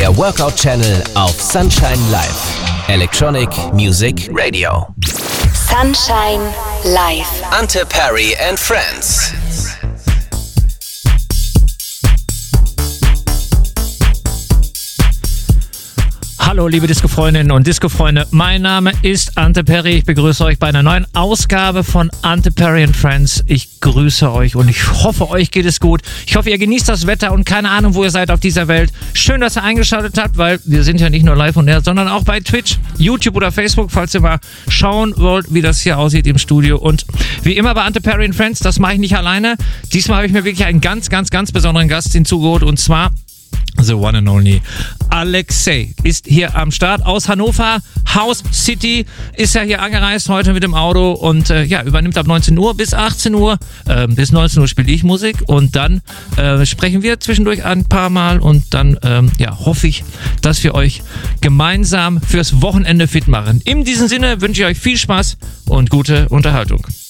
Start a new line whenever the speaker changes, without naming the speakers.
Der Workout-Channel auf Sunshine Live. Electronic Music Radio.
Sunshine Live.
Ante Perry and Friends.
Hallo liebe Disco-Freundinnen und Disco-Freunde, mein Name ist Ante Perry, ich begrüße euch bei einer neuen Ausgabe von Ante Perry and Friends. Ich grüße euch und ich hoffe, euch geht es gut. Ich hoffe, ihr genießt das Wetter und keine Ahnung, wo ihr seid auf dieser Welt. Schön, dass ihr eingeschaltet habt, weil wir sind ja nicht nur live und air, sondern auch bei Twitch, YouTube oder Facebook, falls ihr mal schauen wollt, wie das hier aussieht im Studio. Und wie immer bei Ante Perry and Friends, das mache ich nicht alleine. Diesmal habe ich mir wirklich einen ganz besonderen Gast hinzugeholt und zwar the one and only Alexei ist hier am Start aus Hannover, House City, ist ja hier angereist heute mit dem Auto und übernimmt ab 19 Uhr bis 18 Uhr. Bis 19 Uhr spiele ich Musik und dann sprechen wir zwischendurch ein paar Mal und dann hoffe ich, dass wir euch gemeinsam fürs Wochenende fit machen. In diesem Sinne wünsche ich euch viel Spaß und gute Unterhaltung.